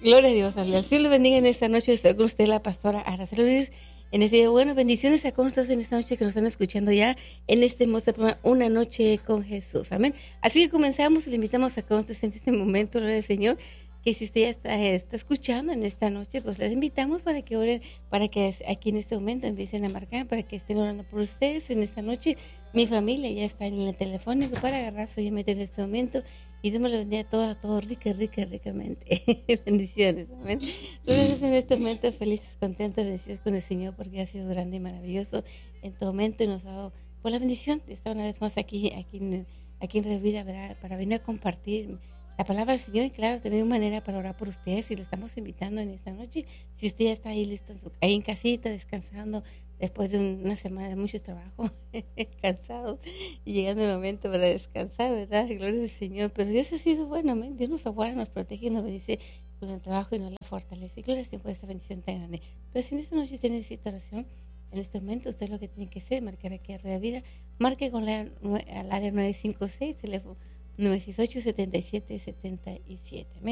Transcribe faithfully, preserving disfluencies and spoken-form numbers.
Gloria a Dios, al cielo bendiga en esta noche. Estoy con usted, la pastora Araceli Ruiz. En este día, bueno, bendiciones a todos en esta noche que nos están escuchando ya en este hermoso programa, Una Noche con Jesús. Amén. Así que comenzamos, le invitamos a que en este momento, gloria al Señor, que si usted ya está, está escuchando en esta noche, pues les invitamos para que oren, para que aquí en este momento empiecen a marcar, para que estén orando por ustedes en esta noche. Mi familia ya está en el telefónico para agarrar su llamada en este momento. Y Dios me lo bendiga a todos, a todos, rica, rica, ricamente. Bendiciones, amén. Entonces, en este momento, felices, contentos, bendecidos con el Señor, porque ha sido grande y maravilloso en todo momento y nos ha dado por la bendición de estar una vez más aquí, aquí en, aquí en Revida, ¿verdad? Para venir a compartir la palabra del Señor y, claro, también una manera para orar por ustedes. Y le estamos invitando en esta noche, si usted ya está ahí listo, en su, ahí en casita, descansando, después de una semana de mucho trabajo, cansado, y llegando el momento para descansar, ¿verdad? Gloria al Señor. Pero Dios ha sido bueno, amén. Dios nos aguarda, nos protege y nos bendice con el trabajo y nos la fortalece. Y gloria al Señor por esa bendición tan grande. Pero si en esta noche usted necesita oración, en este momento usted lo que tiene que hacer, marcar aquí a Red Vida, marque con la, al área nueve cinco seis, teléfono nueve seis ocho, siete siete siete siete. Amén.